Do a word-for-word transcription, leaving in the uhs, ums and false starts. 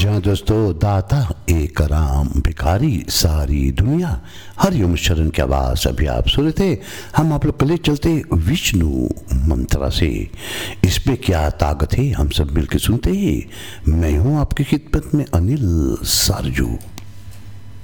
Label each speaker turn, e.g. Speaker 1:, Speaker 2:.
Speaker 1: जी हाँ दोस्तों, दाता एक राम भिखारी सारी दुनिया, हरिओम शरण की आवाज अभी आप सुन रहे थे। हम आप लोग कले चलते विष्णु मंत्रा से। इसमें क्या ताकत है हम सब मिलकर सुनते हैं। मैं हूँ आपकी खिदमत में अनिल सारजू।